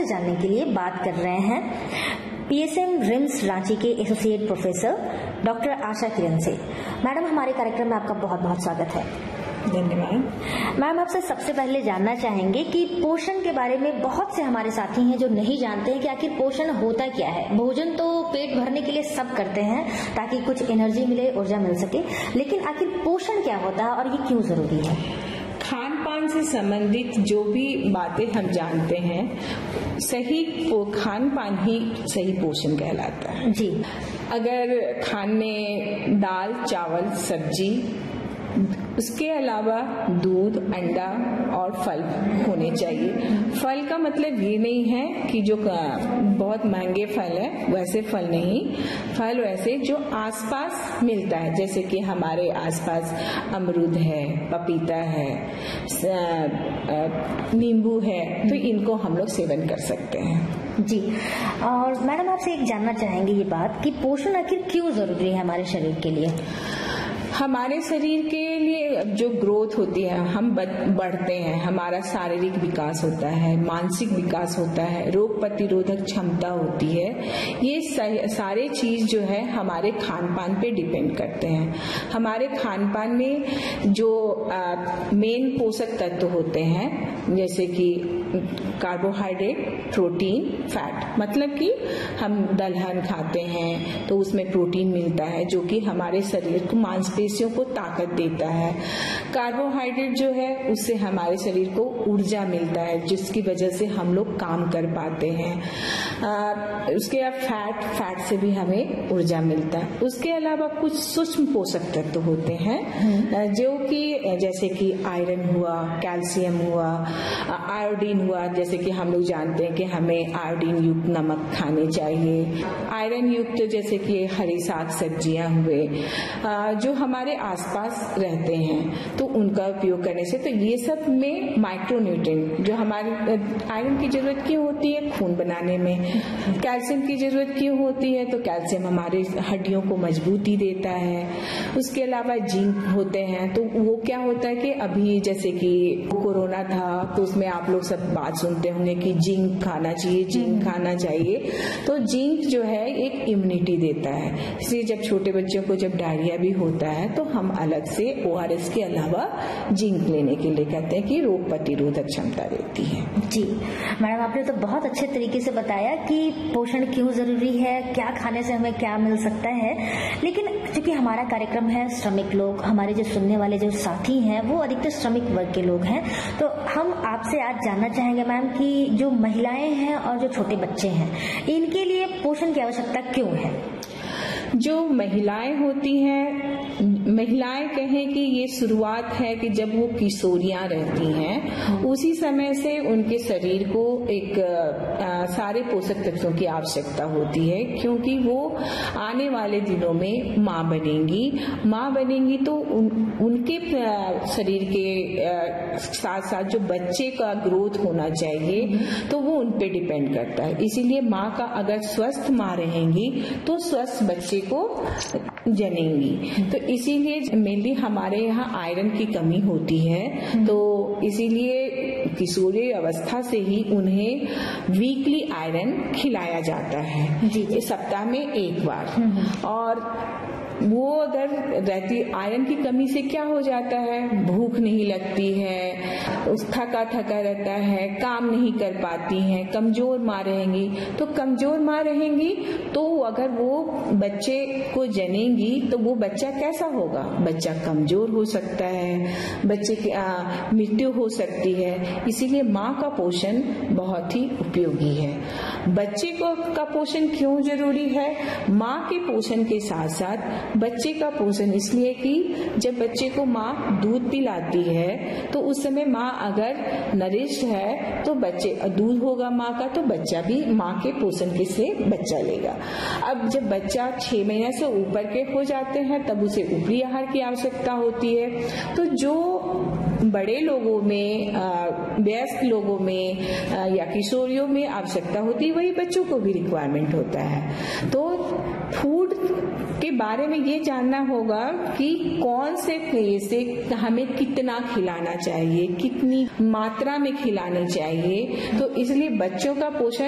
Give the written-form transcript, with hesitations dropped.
जानने के लिए बात कर रहे हैं पीएसएम रिम्स रांची के associate professor doctor Asha Kiran से। मैडम, हमारे कार्यक्रम में आपका बहुत बहुत स्वागत है। धन्यवाद। मैम, आपसे सबसे पहले जानना चाहेंगे कि पोषण के बारे में बहुत से हमारे साथी हैं जो नहीं जानते हैं कि आखिर पोषण होता क्या है। भोजन तो पेट भरने के लिए सब करते हैं ताकि कुछ एनर्जी मिले, ऊर्जा मिल सके, लेकिन आखिर पोषण क्या होता है और ये क्यों जरूरी है? खान पान से संबंधित जो भी बातें हम जानते हैं, सही खान पान ही सही पोषण कहलाता है जी। अगर खाने दाल चावल सब्जी, उसके अलावा दूध अंडा और फल होने चाहिए। फल का मतलब ये नहीं है कि जो बहुत महंगे फल है वैसे फल नहीं, फल वैसे जो आसपास मिलता है, जैसे कि हमारे आसपास अमरूद है, पपीता है, नींबू है, तो इनको हम लोग सेवन कर सकते हैं जी। और मैडम, आपसे एक जानना चाहेंगे ये बात कि पोषण आखिर क्यों जरूरी है हमारे शरीर के लिए? हमारे शरीर के लिए जो ग्रोथ होती है, हम बढ़ते हैं, हमारा शारीरिक विकास होता है, मानसिक विकास होता है, रोग प्रतिरोधक क्षमता होती है, ये सारे चीज जो है हमारे खान पान पे डिपेंड करते हैं। हमारे खान पान में जो मेन पोषक तत्व होते हैं, जैसे कि कार्बोहाइड्रेट, प्रोटीन, फैट, मतलब कि हम दलहन खाते हैं तो उसमें प्रोटीन मिलता है जो कि हमारे शरीर को, मांसपेशियों को ताकत देता है। कार्बोहाइड्रेट जो है उससे हमारे शरीर को ऊर्जा मिलता है जिसकी वजह से हम लोग काम कर पाते हैं। उसके बाद फैट से भी हमें ऊर्जा मिलता है। उसके अलावा कुछ सूक्ष्म पोषक तत्व होते हैं जो कि जैसे कि आयरन हुआ, कैल्शियम हुआ, आयोडीन हुआ, जैसे कि हम लोग जानते हैं कि हमें आयोडीन युक्त नमक खाने चाहिए। आयरन युक्त जैसे कि हरी साग सब्जियां हुए जो हमारे आसपास रहते हैं तो उनका उपयोग करने से, तो ये सब में माइक्रोन्यूट्रिएंट जो हमारे आयरन की जरूरत क्यों होती है, खून बनाने में। कैल्शियम की जरूरत क्यों होती है, तो कैल्शियम हमारे हड्डियों को मजबूती देता है। उसके अलावा जिंक होते हैं, तो वो क्या होता है कि अभी जैसे कि कोरोना था तो उसमें आप लोग सब बात सुनते होंगे कि जिंक खाना चाहिए, जिंक खाना चाहिए। तो जिंक जो है एक इम्यूनिटी देता है, इसलिए जब छोटे बच्चों को जब डायरिया भी होता है तो हम अलग से ORS के अलावा जिंक लेने के लिए कहते हैं कि रोग प्रतिरोधक क्षमता देती है। जी मैडम, आपने तो बहुत अच्छे तरीके से बताया कि पोषण क्यों जरूरी है, क्या खाने से हमें क्या मिल सकता है। लेकिन चूंकि हमारा कार्यक्रम है श्रमिक लोग, हमारे जो सुनने वाले जो साथी हैं वो अधिकतर श्रमिक वर्ग के लोग हैं, तो हम आपसे आज जानना चाहेंगे मैम कि जो महिलाएं हैं और जो छोटे बच्चे हैं, इनके लिए पोषण की आवश्यकता क्यों है? जो महिलाएं होती हैं, महिलाएं कहें कि ये शुरुआत है कि जब वो किशोरियां रहती हैं उसी समय से उनके शरीर को एक सारे पोषक तत्वों की आवश्यकता होती है, क्योंकि वो आने वाले दिनों में माँ बनेंगी तो उनके शरीर के साथ साथ जो बच्चे का ग्रोथ होना चाहिए तो वो उन पे डिपेंड करता है। इसीलिए माँ का अगर स्वस्थ माँ रहेंगी तो स्वस्थ बच्चे को जनेंगी। तो इसीलिए मेनली हमारे यहाँ आयरन की कमी होती है, तो इसीलिए किशोरी अवस्था से ही उन्हें वीकली आयरन खिलाया जाता है जी, सप्ताह में एक बार। और वो अगर रहती, आयरन की कमी से क्या हो जाता है, भूख नहीं लगती है, थका रहता है, काम नहीं कर पाती हैं, कमजोर माँ रहेंगी। तो कमजोर माँ रहेंगी तो अगर वो बच्चे को जनेंगी तो वो बच्चा कैसा होगा, बच्चा कमजोर हो सकता है, बच्चे की मृत्यु हो सकती है। इसीलिए माँ का पोषण बहुत ही उपयोगी है। बच्चे का पोषण क्यों जरूरी है? माँ के पोषण के साथ साथ बच्चे का पोषण इसलिए कि जब बच्चे को माँ दूध पिलाती है तो उस समय माँ अगर नरिश है तो बच्चे दूध होगा माँ का, तो बच्चा भी माँ के पोषण के से बच्चा लेगा। अब जब बच्चा 6 महीने से ऊपर के हो जाते हैं तब उसे ऊपरी आहार की आवश्यकता होती है। तो जो बड़े लोगों में, वयस्क लोगों में या किशोरियों में आवश्यकता होती है, वही बच्चों को भी रिक्वायरमेंट होता है। तो फूड के बारे में ये जानना होगा कि कौन से से हमें कितना खिलाना चाहिए, कितनी मात्रा में खिलानी चाहिए। तो इसलिए बच्चों का पोषण